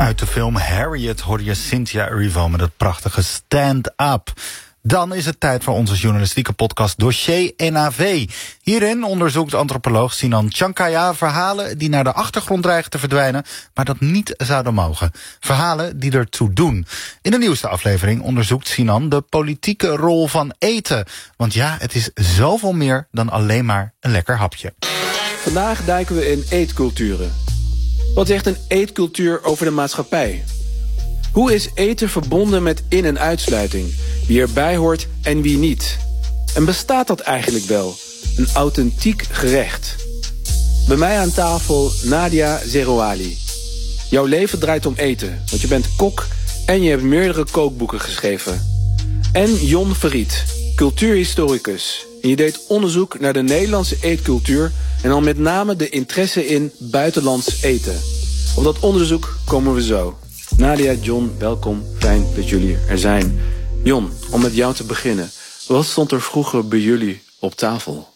Uit de film Harriet hoorde je Cynthia Erivo met het prachtige Stand Up. Dan is het tijd voor onze journalistieke podcast Dossier NAV. Hierin onderzoekt antropoloog Sinan Chankaya verhalen die naar de achtergrond dreigen te verdwijnen, maar dat niet zouden mogen. Verhalen die ertoe doen. In de nieuwste aflevering onderzoekt Sinan de politieke rol van eten. Want ja, het is zoveel meer dan alleen maar een lekker hapje. Vandaag duiken we in eetculturen. Wat zegt een eetcultuur over de maatschappij? Hoe is eten verbonden met in- en uitsluiting? Wie erbij hoort en wie niet? En bestaat dat eigenlijk wel? Een authentiek gerecht? Bij mij aan tafel Nadia Zerouali. Jouw leven draait om eten, want je bent kok en je hebt meerdere kookboeken geschreven. En Jon Verriet, cultuurhistoricus. En je deed onderzoek naar de Nederlandse eetcultuur en dan met name de interesse in buitenlands eten. Op dat onderzoek komen we zo. Nadia, Jon, welkom. Fijn dat jullie er zijn. Jon, om met jou te beginnen. Wat stond er vroeger bij jullie op tafel?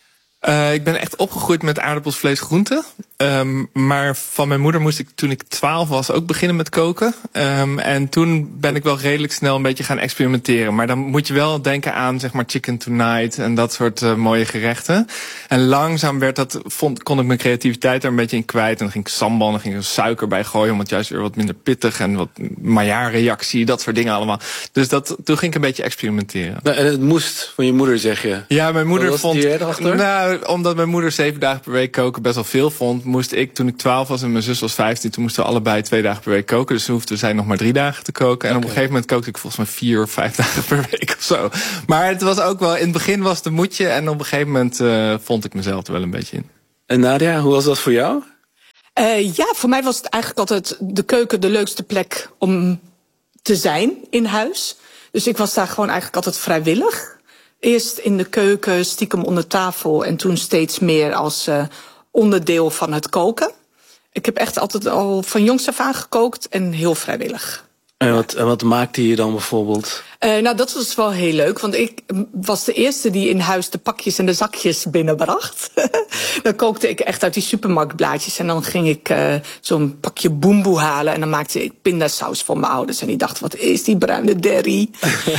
Ik ben echt opgegroeid met aardappels, vlees, groenten. Maar van mijn moeder moest ik toen ik 12 was ook beginnen met koken. En toen ben ik wel redelijk snel een beetje gaan experimenteren. Maar dan moet je wel denken aan zeg maar chicken tonight en dat soort mooie gerechten. En langzaam kon ik mijn creativiteit er een beetje in kwijt. En dan ging ik sambal en dan ging ik suiker bij gooien om het juist weer wat minder pittig en wat Maillard-reactie, dat soort dingen allemaal. Dus toen ging ik een beetje experimenteren. Nou, en het moest van je moeder, zeg je? Ja, mijn moeder Wat was het idee erachter? Nou, omdat mijn moeder 7 dagen per week koken best wel veel vond, moest ik, toen ik 12 was en mijn zus was 15, toen moesten we allebei 2 dagen per week koken. Dus toen hoefden zij nog maar 3 dagen te koken. En op een gegeven moment kookte ik volgens mij 4 of 5 dagen per week of zo. Maar het was ook wel, in het begin was het een moedje en op een gegeven moment vond ik mezelf er wel een beetje in. En Nadia, hoe was dat voor jou? Ja, voor mij was het eigenlijk altijd de keuken de leukste plek om te zijn in huis. Dus ik was daar gewoon eigenlijk altijd vrijwillig. Eerst in de keuken, stiekem onder tafel en toen steeds meer als onderdeel van het koken. Ik heb echt altijd al van jongs af aan gekookt en heel vrijwillig. En wat maakte je dan bijvoorbeeld? Nou, dat was wel heel leuk, want ik was de eerste die in huis de pakjes en de zakjes binnenbracht. Dan kookte ik echt uit die supermarktblaadjes en dan ging ik zo'n pakje boemboe halen en dan maakte ik pindasaus voor mijn ouders. En die dachten, wat is die bruine derrie?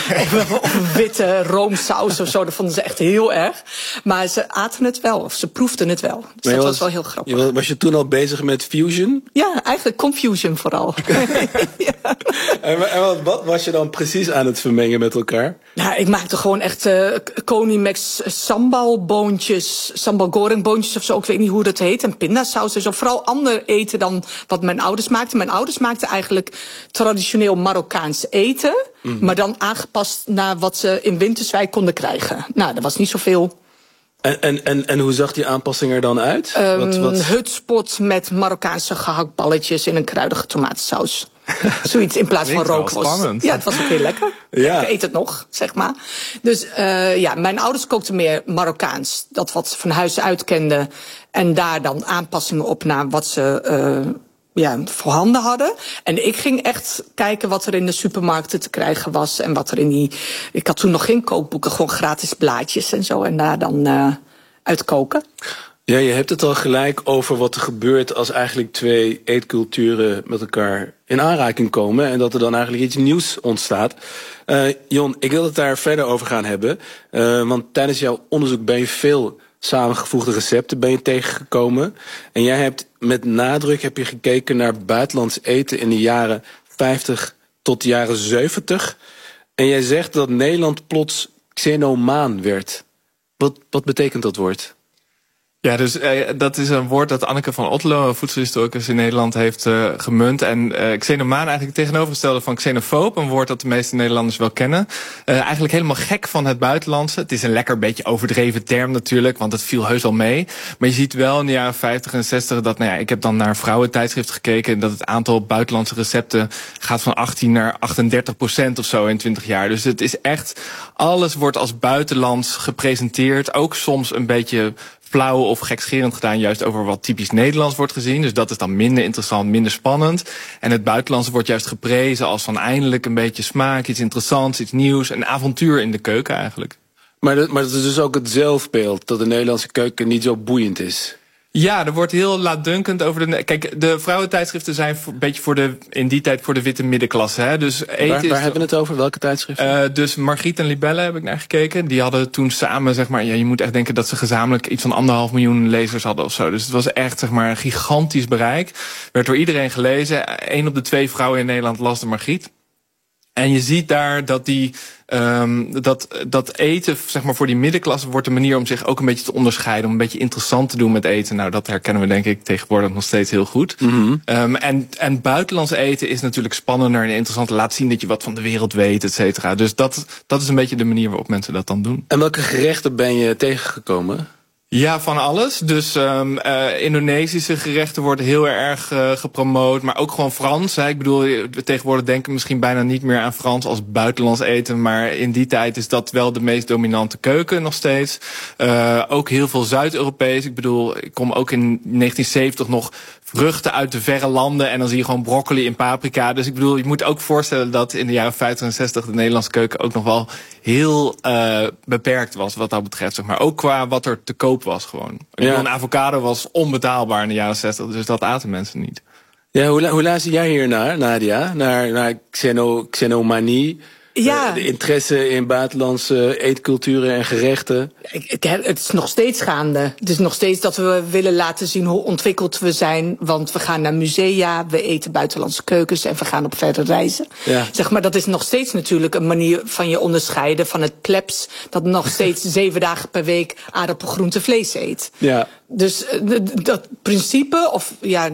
Of een witte roomsaus of zo, dat vonden ze echt heel erg. Maar ze aten het wel, of ze proefden het wel. Dus dat was wel heel grappig. Was je toen al bezig met fusion? Ja, eigenlijk confusion vooral. Ja. En wat was je dan precies aan het vermengen met elkaar? Nou, ik maakte gewoon echt Konimex sambalboontjes, sambal gorengboontjes of zo. Ik weet niet hoe dat heet. En pindasaus en zo. Vooral ander eten dan wat mijn ouders maakten. Mijn ouders maakten eigenlijk traditioneel Marokkaans eten. Mm. Maar dan aangepast naar wat ze in Winterswijk konden krijgen. Nou, dat was niet zoveel. En hoe zag die aanpassing er dan uit? Een hutspot met Marokkaanse gehaktballetjes in een kruidige tomatensaus. Zoiets in plaats van rookworst. Ja, het was ook heel lekker. Ja. Ik eet het nog, zeg maar. Dus ja, mijn ouders kookten meer Marokkaans. Dat wat ze van huis uit kenden. En daar dan aanpassingen op naar wat ze voorhanden hadden. En ik ging echt kijken wat er in de supermarkten te krijgen was. En wat er in die... Ik had toen nog geen kookboeken, gewoon gratis blaadjes en zo. En daar dan uit koken. Ja, je hebt het al gelijk over wat er gebeurt als eigenlijk 2 eetculturen met elkaar in aanraking komen. En dat er dan eigenlijk iets nieuws ontstaat. Jon, ik wil het daar verder over gaan hebben. Want tijdens jouw onderzoek ben je veel samengevoegde recepten tegengekomen. En jij hebt met nadruk gekeken naar buitenlands eten in de jaren 50 tot de jaren 70. En jij zegt dat Nederland plots xenomaan werd. Wat betekent dat woord? Ja, dus dat is een woord dat Anneke van Otterlo, een voedselhistoricus in Nederland, heeft gemunt. En xenomaan eigenlijk het tegenovergestelde van xenofoob, een woord dat de meeste Nederlanders wel kennen. Eigenlijk helemaal gek van het buitenlandse. Het is een lekker beetje overdreven term natuurlijk, want het viel heus wel mee. Maar je ziet wel in de jaren 50 en 60 dat, ik heb dan naar vrouwentijdschrift gekeken, en dat het aantal buitenlandse recepten gaat van 18 naar 38% of zo in 20 jaar. Dus het is echt, alles wordt als buitenlands gepresenteerd. Ook soms een beetje flauw of gekscherend gedaan, juist over wat typisch Nederlands wordt gezien. Dus dat is dan minder interessant, minder spannend. En het buitenlandse wordt juist geprezen als van eindelijk een beetje smaak, iets interessants, iets nieuws, een avontuur in de keuken eigenlijk. Maar dat is dus ook het zelfbeeld, dat de Nederlandse keuken niet zo boeiend is. Ja, er wordt heel laatdunkend over de... Kijk, de vrouwentijdschriften zijn een beetje in die tijd voor de witte middenklasse. Hè? Dus waar hebben we het over? Welke tijdschriften? Dus Margriet en Libelle heb ik naar gekeken. Die hadden toen samen, zeg maar... Ja, je moet echt denken dat ze gezamenlijk iets van 1,5 miljoen lezers hadden of zo. Dus het was echt, zeg maar, een gigantisch bereik. Werd door iedereen gelezen. 1 op de 2 vrouwen in Nederland las de Margriet. En je ziet daar dat dat eten, zeg maar, voor die middenklasse wordt een manier om zich ook een beetje te onderscheiden, om een beetje interessant te doen met eten. Nou, dat herkennen we denk ik tegenwoordig nog steeds heel goed. Mm-hmm. En buitenlands eten is natuurlijk spannender en interessanter. Laat zien dat je wat van de wereld weet, et cetera. Dus dat is een beetje de manier waarop mensen dat dan doen. En welke gerechten ben je tegengekomen? Ja, van alles. Dus Indonesische gerechten worden heel erg gepromoot. Maar ook gewoon Frans. Hè. Ik bedoel, tegenwoordig denken we misschien bijna niet meer aan Frans als buitenlands eten. Maar in die tijd is dat wel de meest dominante keuken nog steeds. Ook heel veel Zuid-Europees. Ik bedoel, ik kom ook in 1970 nog vruchten uit de verre landen. En dan zie je gewoon broccoli en paprika. Dus ik bedoel, je moet ook voorstellen dat in de jaren 50 en 60 de Nederlandse keuken ook nog wel heel beperkt was wat dat betreft. Zeg maar. Ook qua wat er te koop was gewoon. Ik bedoel, een avocado was onbetaalbaar in de jaren 60. Dus dat aten mensen niet. Ja, hoe luister jij hier naar, Nadia? Naar xenomanie? Ja. De interesse in buitenlandse eetculturen en gerechten. Het is nog steeds gaande. Het is nog steeds dat we willen laten zien hoe ontwikkeld we zijn. Want we gaan naar musea, we eten buitenlandse keukens en we gaan op verre reizen. Ja. Zeg maar, dat is nog steeds natuurlijk een manier van je onderscheiden van het plebs dat nog steeds 7 dagen per week aardappel, groente, vlees eet. Ja. Dus dat principe, of ja,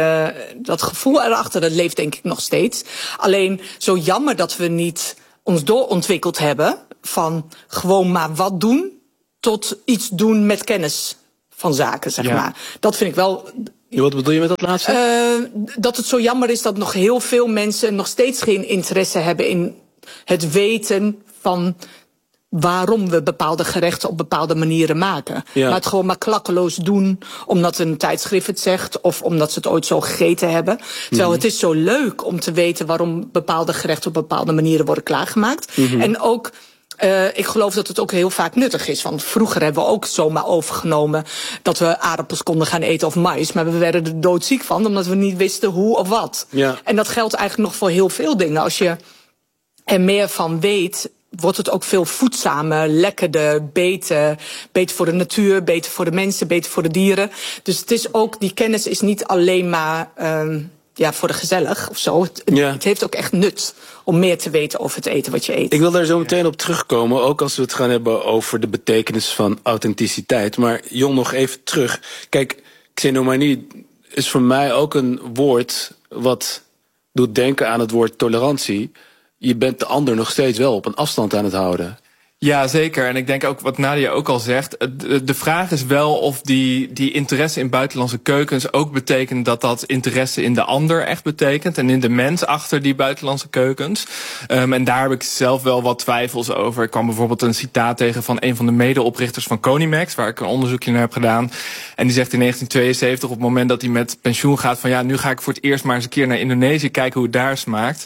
dat gevoel erachter, dat leeft denk ik nog steeds. Alleen zo jammer dat we niet ons doorontwikkeld hebben van gewoon maar wat doen tot iets doen met kennis van zaken, zeg maar. Dat vind ik wel. Ja, wat bedoel je met dat laatste? Dat het zo jammer is dat nog heel veel mensen nog steeds geen interesse hebben in het weten van waarom we bepaalde gerechten op bepaalde manieren maken. Ja. Maar het gewoon maar klakkeloos doen omdat een tijdschrift het zegt of omdat ze het ooit zo gegeten hebben. Terwijl het is zo leuk om te weten waarom bepaalde gerechten op bepaalde manieren worden klaargemaakt. En ook ik geloof dat het ook heel vaak nuttig is. Want vroeger hebben we ook zomaar overgenomen dat we aardappels konden gaan eten of mais. Maar we werden er doodziek van omdat we niet wisten hoe of wat. Ja. En dat geldt eigenlijk nog voor heel veel dingen. Als je er meer van weet, wordt het ook veel voedzamer, lekkerder, beter voor de natuur, beter voor de mensen, beter voor de dieren. Dus het is ook, die kennis is niet alleen maar voor de gezellig of zo. Het heeft ook echt nut om meer te weten over het eten wat je eet. Ik wil daar zo meteen op terugkomen, ook als we het gaan hebben over de betekenis van authenticiteit. Maar Jon, nog even terug. Kijk, xenomanie is voor mij ook een woord wat doet denken aan het woord tolerantie. Je bent de ander nog steeds wel op een afstand aan het houden. Ja, zeker. En ik denk ook wat Nadia ook al zegt. De vraag is wel of die interesse in buitenlandse keukens ook betekent dat interesse in de ander echt betekent. En in de mens achter die buitenlandse keukens. En daar heb ik zelf wel wat twijfels over. Ik kwam bijvoorbeeld een citaat tegen van een van de medeoprichters van Conimax, waar ik een onderzoekje naar heb gedaan. En die zegt in 1972, op het moment dat hij met pensioen gaat, van ja, nu ga ik voor het eerst maar eens een keer naar Indonesië kijken hoe het daar smaakt.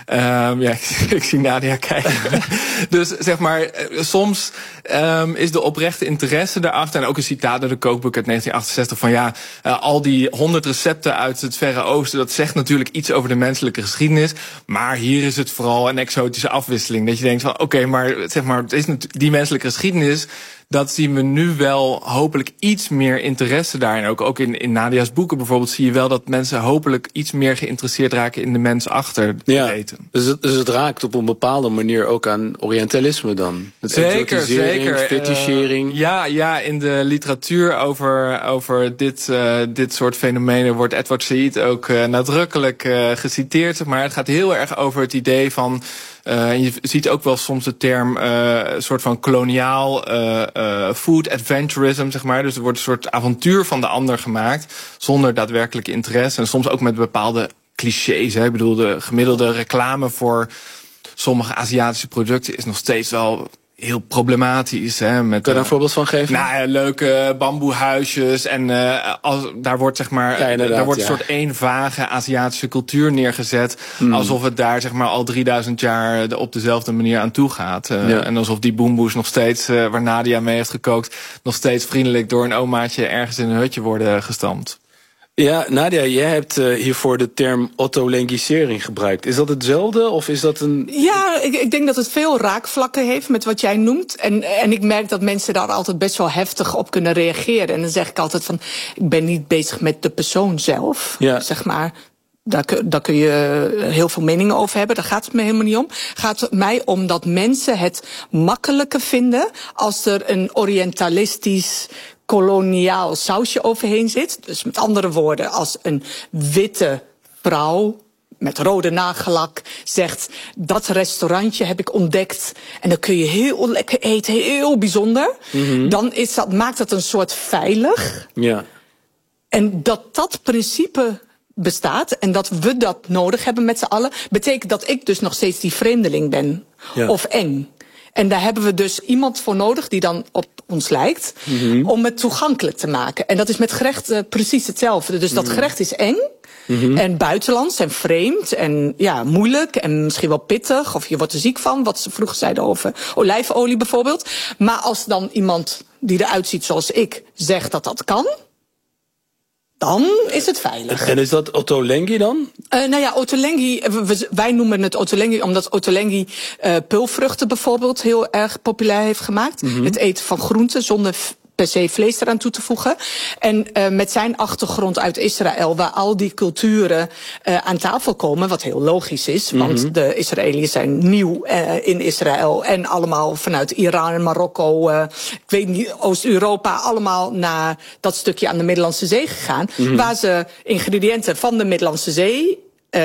Ik zie Nadia kijken. Dus zeg maar, soms is de oprechte interesse daarachter. En ook een citaat uit de kookboek uit 1968 van al die 100 recepten uit het Verre Oosten, dat zegt natuurlijk iets over de menselijke geschiedenis. Maar hier is het vooral een exotische afwisseling. Dat je denkt van oké, maar zeg maar, het is die menselijke geschiedenis, dat zien we nu wel hopelijk iets meer interesse daarin. Ook in Nadia's boeken bijvoorbeeld zie je wel dat mensen hopelijk iets meer geïnteresseerd raken in de mens achter het eten. Dus het raakt op een bepaalde manier ook aan Orientalisme dan? Zeker. Fetischering. Ja, in de literatuur over dit soort fenomenen wordt Edward Said ook nadrukkelijk geciteerd. Zeg maar. Het gaat heel erg over het idee van, en je ziet ook wel soms de term soort van koloniaal food adventurism, zeg maar. Dus er wordt een soort avontuur van de ander gemaakt zonder daadwerkelijke interesse. En soms ook met bepaalde clichés. Hè. Ik bedoel, de gemiddelde reclame voor sommige Aziatische producten is nog steeds wel heel problematisch. Hè, met, kun je daar een voorbeeld van geven? Nou ja, leuke bamboehuisjes. En daar wordt zeg maar daar wordt een soort één vage Aziatische cultuur neergezet. Alsof het daar zeg maar al 3000 jaar op dezelfde manier aan toe gaat. En alsof die boemboes nog steeds, waar Nadia mee heeft gekookt, nog steeds vriendelijk door een omaatje ergens in een hutje worden gestampt. Ja, Nadia, jij hebt hiervoor de term autolengisering gebruikt. Is dat hetzelfde of is dat een... Ja, ik denk dat het veel raakvlakken heeft met wat jij noemt. En ik merk dat mensen daar altijd best wel heftig op kunnen reageren. En dan zeg ik altijd van, ik ben niet bezig met de persoon zelf, zeg maar. Daar kun je heel veel meningen over hebben. Daar gaat het me helemaal niet om. Gaat het mij om dat mensen het makkelijker vinden als er een orientalistisch koloniaal sausje overheen zit. Dus met andere woorden, als een witte vrouw met rode nagellak zegt, dat restaurantje heb ik ontdekt en dan kun je heel lekker eten, heel bijzonder. Dan maakt dat een soort veilig. Ja. En dat principe bestaat en dat we dat nodig hebben met z'n allen, betekent dat ik dus nog steeds die vreemdeling ben. Ja. Of eng. En daar hebben we dus iemand voor nodig die dan op ons lijkt, om het toegankelijk te maken. En dat is met gerecht precies hetzelfde. Dus dat gerecht is eng en buitenlands en vreemd en moeilijk en misschien wel pittig. Of je wordt er ziek van, wat ze vroeger zeiden over olijfolie bijvoorbeeld. Maar als dan iemand die eruit ziet zoals ik zegt dat dat kan, dan is het veilig. En is dat ottolenghi dan? Ottolenghi, wij noemen het ottolenghi omdat ottolenghi peulvruchten bijvoorbeeld heel erg populair heeft gemaakt. Het eten van groenten zonder per se vlees eraan toe te voegen. En met zijn achtergrond uit Israël, waar al die culturen aan tafel komen, wat heel logisch is, want de Israëliërs zijn nieuw in Israël en allemaal vanuit Iran en Marokko, ik weet niet, Oost-Europa, allemaal naar dat stukje aan de Middellandse Zee gegaan, waar ze ingrediënten van de Middellandse Zee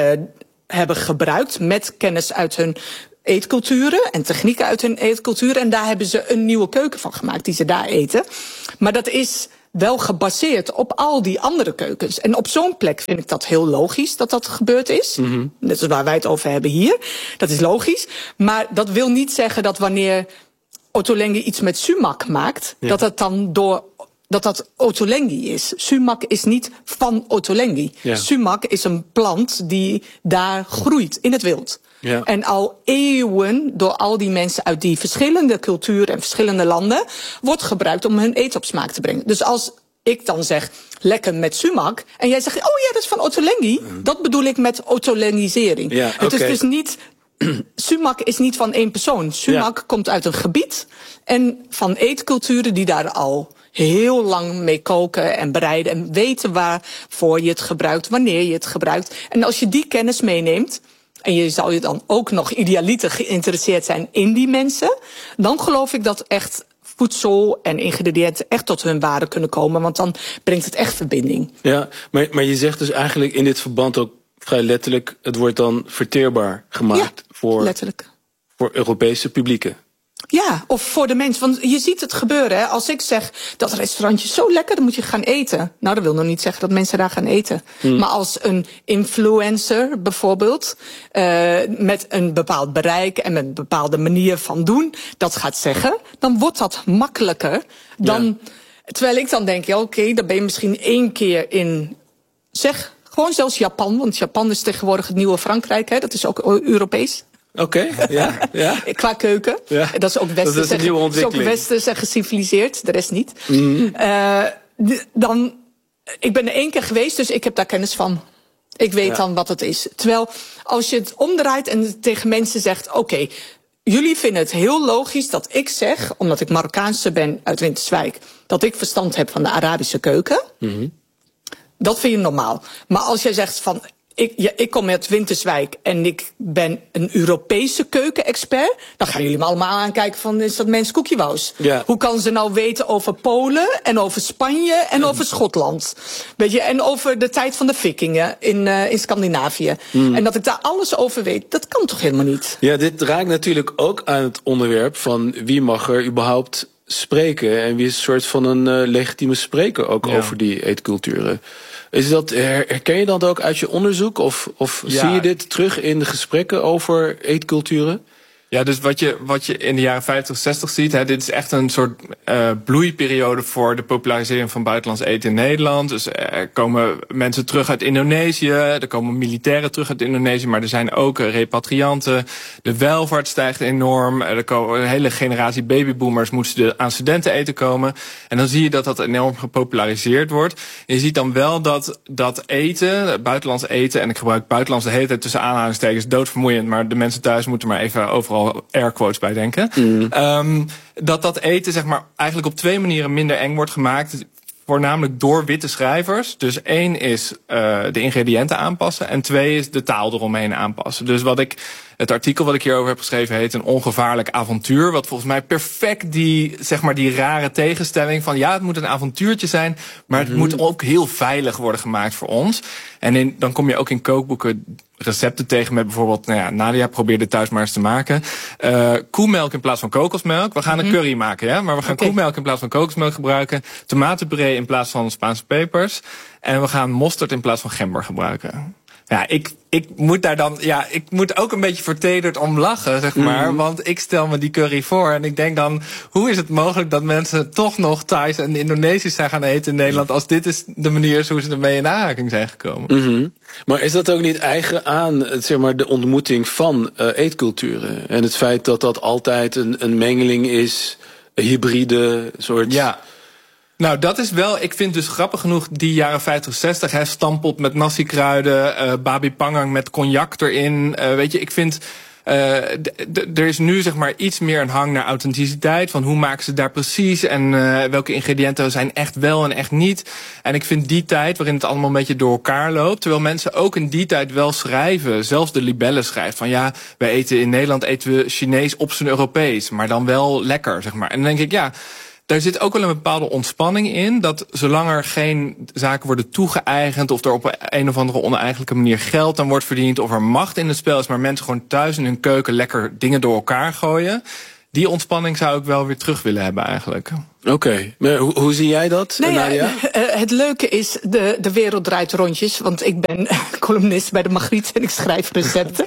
hebben gebruikt met kennis uit hun eetculturen en technieken uit hun eetculturen. En daar hebben ze een nieuwe keuken van gemaakt die ze daar eten. Maar dat is wel gebaseerd op al die andere keukens. En op zo'n plek vind ik dat heel logisch dat dat gebeurd is. Net als waar wij het over hebben hier. Dat is logisch. Maar dat wil niet zeggen dat wanneer ottolenghi iets met sumac maakt, dat het dan dat ottolenghi is. Sumac is niet van ottolenghi. Ja. Sumac is een plant die daar groeit in het wild. Ja. En al eeuwen door al die mensen uit die verschillende culturen en verschillende landen wordt gebruikt om hun eten op smaak te brengen. Dus als ik dan zeg lekker met sumac en jij zegt, oh ja, dat is van ottolenghi, dat bedoel ik met ottolenghisering. Ja, okay. Het is dus niet, sumac is niet van één persoon. Sumac komt uit een gebied en van eetculturen die daar al heel lang mee koken en bereiden en weten waarvoor je het gebruikt, wanneer je het gebruikt. En als je die kennis meeneemt, en je zou je dan ook nog idealiter geïnteresseerd zijn in die mensen, dan geloof ik dat echt voedsel en ingrediënten echt tot hun waarde kunnen komen, want dan brengt het echt verbinding. Ja, maar je zegt dus eigenlijk in dit verband ook vrij letterlijk, het wordt dan verteerbaar gemaakt voor Europese publieken. Ja, of voor de mens. Want je ziet het gebeuren. Hè. Als ik zeg, dat restaurantje is zo lekker, dan moet je gaan eten. Nou, dat wil nog niet zeggen dat mensen daar gaan eten. Maar als een influencer bijvoorbeeld, met een bepaald bereik en met een bepaalde manier van doen, dat gaat zeggen, dan wordt dat makkelijker dan. Terwijl ik dan denk, oké, dan ben je misschien 1 keer in, zeg, gewoon zelfs Japan. Want Japan is tegenwoordig het nieuwe Frankrijk, hè. Dat is ook Europees. Oké, ja. Qua keuken. Ja. Dat is ook westers en geciviliseerd, de rest niet. Ik ben er 1 keer geweest, dus ik heb daar kennis van. Ik weet dan wat het is. Terwijl als je het omdraait en tegen mensen zegt, oké, jullie vinden het heel logisch dat ik zeg, omdat ik Marokkaanse ben uit Winterswijk, dat ik verstand heb van de Arabische keuken. Dat vind je normaal. Maar als jij zegt van, ik kom uit Winterswijk en ik ben een Europese keukenexpert, dan gaan jullie me allemaal aankijken van, is dat mens koekjewous? Ja. Hoe kan ze nou weten over Polen en over Spanje en over Schotland? Weet je, en over de tijd van de vikingen in Scandinavië. En dat ik daar alles over weet, dat kan toch helemaal niet? Ja, dit raakt natuurlijk ook aan het onderwerp van wie mag er überhaupt spreken en wie is een soort van een legitieme spreker ook over die eetculturen. Herken je dat ook uit je onderzoek? Of zie je dit terug in de gesprekken over eetculturen? Ja, dus wat je in de jaren 50, 60 ziet, dit is echt een soort bloeiperiode voor de popularisering van buitenlands eten in Nederland. Dus er komen mensen terug uit Indonesië, er komen militairen terug uit Indonesië, maar er zijn ook repatrianten. De welvaart stijgt enorm. Er komen een hele generatie babyboomers moeten aan studenteneten komen. En dan zie je dat enorm gepopulariseerd wordt. En je ziet dan wel dat eten, buitenlands eten, en ik gebruik buitenlands de hele tijd tussen aanhalingstekens, doodvermoeiend, maar de mensen thuis moeten maar even overal air quotes bij denken. Dat eten zeg maar eigenlijk op 2 manieren minder eng wordt gemaakt. Voornamelijk door witte schrijvers. Dus 1 is de ingrediënten aanpassen. En 2 is de taal eromheen aanpassen. Dus het artikel wat ik hierover heb geschreven heet Een ongevaarlijk avontuur. Wat volgens mij perfect die rare tegenstelling van het moet een avontuurtje zijn, maar het moet ook heel veilig worden gemaakt voor ons. En dan kom je ook in kookboeken recepten tegen met bijvoorbeeld, Nadia probeerde thuis maar eens te maken. Koemelk in plaats van kokosmelk. We gaan een curry maken, maar we gaan koemelk in plaats van kokosmelk gebruiken. Tomatenpuree in plaats van Spaanse pepers. En we gaan mosterd in plaats van gember gebruiken. Ja, ik moet daar dan, ik moet ook een beetje vertederd om lachen, zeg maar. Want ik stel me die curry voor en ik denk dan, hoe is het mogelijk dat mensen toch nog Thais en Indonesisch zijn gaan eten in Nederland, als dit is de manier hoe ze ermee in aanraking zijn gekomen? Maar is dat ook niet eigen aan, zeg maar, de ontmoeting van eetculturen? En het feit dat altijd een mengeling is, een hybride soort... Ja. Nou, dat is wel, ik vind dus grappig genoeg die jaren 50, 60, stampot met nasi-kruiden, babi pangang met cognac erin. Weet je, ik vind, er is nu zeg maar iets meer een hang naar authenticiteit. Van hoe maken ze daar precies en welke ingrediënten zijn echt wel en echt niet. En ik vind die tijd waarin het allemaal een beetje door elkaar loopt. Terwijl mensen ook in die tijd wel schrijven. Zelfs de libellen schrijft van wij eten in Nederland eten we Chinees op zijn Europees. Maar dan wel lekker, zeg maar. En dan denk ik, daar zit ook wel een bepaalde ontspanning in. Dat zolang er geen zaken worden toegeëigend, of er op een of andere oneigenlijke manier geld aan wordt verdiend, of er macht in het spel is, maar mensen gewoon thuis in hun keuken lekker dingen door elkaar gooien. Die ontspanning zou ik wel weer terug willen hebben eigenlijk. Oké, maar hoe zie jij dat, Nadia? Het leuke is, de wereld draait rondjes. Want ik ben columnist bij de Magriet en ik schrijf recepten.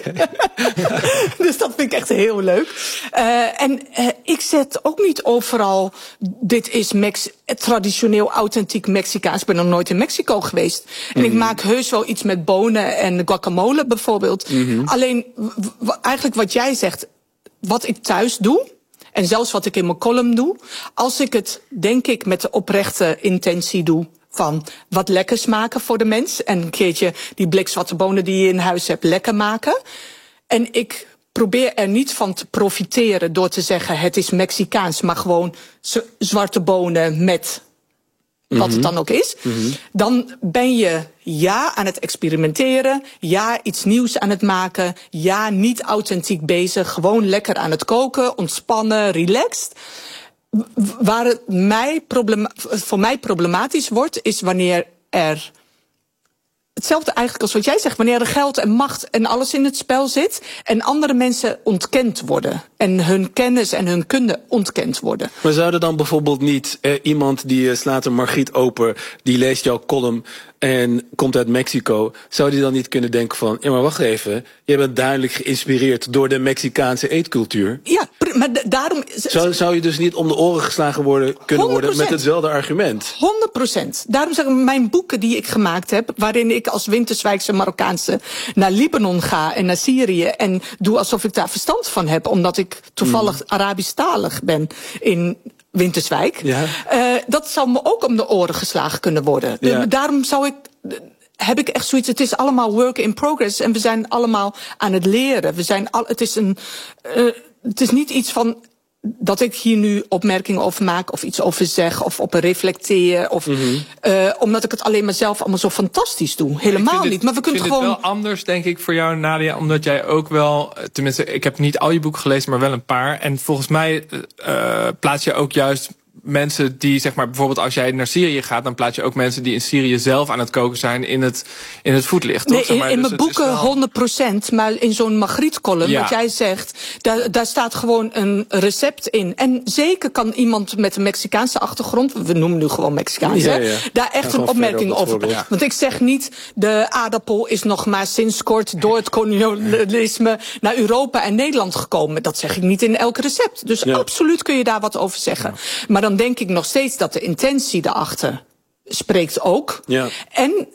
Dus dat vind ik echt heel leuk. En ik zet ook niet overal, dit is traditioneel authentiek Mexicaans. Ik ben nog nooit in Mexico geweest. En ik maak heus wel iets met bonen en guacamole bijvoorbeeld. Alleen, eigenlijk wat jij zegt, wat ik thuis doe, en zelfs wat ik in mijn column doe, als ik het, denk ik, met de oprechte intentie doe van wat lekkers maken voor de mens, en een keertje die blik zwarte bonen die je in huis hebt lekker maken. En ik probeer er niet van te profiteren door te zeggen het is Mexicaans, maar gewoon zwarte bonen met wat het dan ook is. Dan ben je aan het experimenteren, iets nieuws aan het maken, niet authentiek bezig, gewoon lekker aan het koken, ontspannen, relaxed. Waar het voor mij problematisch wordt, is wanneer er, hetzelfde eigenlijk als wat jij zegt, wanneer er geld en macht en alles in het spel zit en andere mensen ontkend worden en hun kennis en hun kunde ontkend worden. Maar zou er dan bijvoorbeeld niet iemand die slaat een Margriet open, die leest jouw column en komt uit Mexico, zou die dan niet kunnen denken van, maar wacht even, je bent duidelijk geïnspireerd door de Mexicaanse eetcultuur? Ja, maar daarom zou je dus niet om de oren geslagen kunnen worden met hetzelfde argument? 100%. Daarom zeg ik, mijn boeken die ik gemaakt heb, waarin ik als Winterswijkse Marokkaanse naar Libanon ga en naar Syrië en doe alsof ik daar verstand van heb, omdat ik toevallig Arabisch-talig ben in Winterswijk. Dat zou me ook om de oren geslagen kunnen worden. Daarom heb ik echt zoiets, het is allemaal work in progress en we zijn allemaal aan het leren. Het is niet iets van dat ik hier nu opmerkingen over maak of iets over zeg of op reflecteer of omdat ik het alleen maar zelf allemaal zo fantastisch doe. Helemaal niet. Maar we kunnen gewoon. Het wel anders, denk ik, voor jou, Nadia, omdat jij ook wel, tenminste, ik heb niet al je boeken gelezen, maar wel een paar. En volgens mij plaats je ook juist mensen die, zeg maar, bijvoorbeeld als jij naar Syrië gaat, dan plaats je ook mensen die in Syrië zelf aan het koken zijn in het voetlicht. Nee, zeg maar, in mijn boeken 100%, maar in zo'n Magritte-column, wat jij zegt, daar staat gewoon een recept in. En zeker kan iemand met een Mexicaanse achtergrond, we noemen nu gewoon Mexicaans, daar echt een opmerking over. Ja. Want ik zeg niet, de aardappel is nog maar sinds kort door het kolonialisme naar Europa en Nederland gekomen. Dat zeg ik niet in elk recept. Dus absoluut kun je daar wat over zeggen. Ja. Maar dan denk ik nog steeds dat de intentie daarachter spreekt ook. Ja. En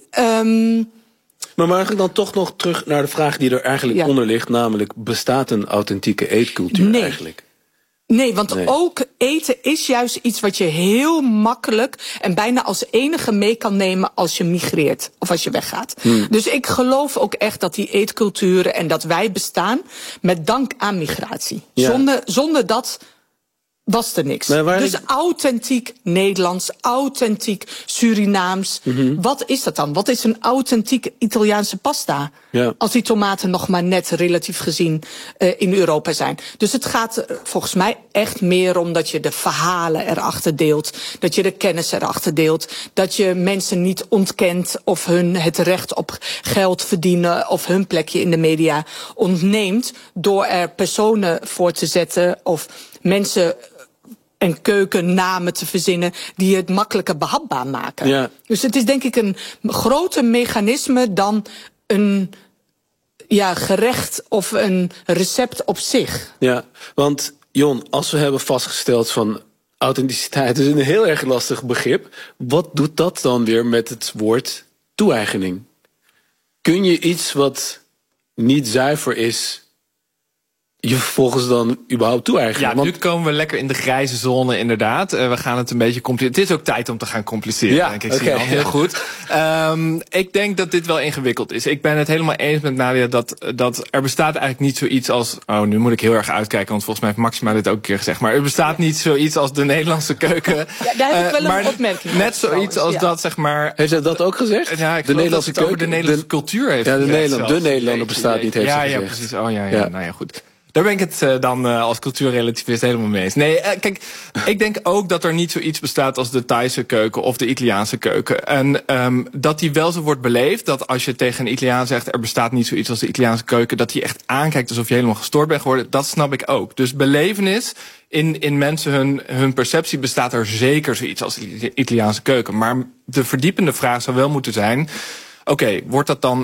maar mag ik dan toch nog terug naar de vraag die er eigenlijk onder ligt, namelijk, bestaat een authentieke eetcultuur eigenlijk? Nee, want ook eten is juist iets wat je heel makkelijk en bijna als enige mee kan nemen als je migreert of als je weggaat. Dus ik geloof ook echt dat die eetculturen en dat wij bestaan met dank aan migratie. Ja. Zonder dat was er niks. Dus authentiek Nederlands, authentiek Surinaams. Wat is dat dan? Wat is een authentieke Italiaanse pasta? Ja. Als die tomaten nog maar net relatief gezien in Europa zijn. Dus het gaat volgens mij echt meer om dat je de verhalen erachter deelt. Dat je de kennis erachter deelt. Dat je mensen niet ontkent of hun het recht op geld verdienen of hun plekje in de media ontneemt door er personen voor te zetten of mensen en keukennamen te verzinnen die het makkelijker behapbaar maken. Ja. Dus het is denk ik een groter mechanisme dan een gerecht of een recept op zich. Ja, want Jon, als we hebben vastgesteld van authenticiteit is een heel erg lastig begrip. Wat doet dat dan weer met het woord toe-eigening? Kun je iets wat niet zuiver is je vervolgens dan überhaupt toe-eigenen? Ja, nu komen we lekker in de grijze zone, inderdaad. We gaan het een beetje compliceren. Het is ook tijd om te gaan compliceren, denk ik. Zie je al heel goed. Ik denk dat dit wel ingewikkeld is. Ik ben het helemaal eens met Nadia dat er bestaat eigenlijk niet zoiets als... Oh, nu moet ik heel erg uitkijken, want volgens mij heeft Maxima dit ook een keer gezegd. Maar er bestaat niet zoiets als de Nederlandse keuken. Ja, daar heb ik wel een opmerking. Net zoiets als dat, zeg maar... Heeft zij dat ook gezegd? Ja, ik de Nederlandse keuken, over de Nederlandse cultuur heeft gezegd. De Nederlander bestaat niet, heeft ze gezegd. Ja, precies. Oh ja, nou ja, goed. Daar ben ik het dan als cultuurrelativist helemaal mee eens. Nee, kijk, ik denk ook dat er niet zoiets bestaat als de Thaise keuken of de Italiaanse keuken. En dat die wel zo wordt beleefd, dat als je tegen een Italiaan zegt er bestaat niet zoiets als de Italiaanse keuken, dat hij echt aankijkt alsof je helemaal gestoord bent geworden, dat snap ik ook. Dus belevenis in mensen hun perceptie bestaat er zeker zoiets als de Italiaanse keuken. Maar de verdiepende vraag zou wel moeten zijn, oké, wordt dat dan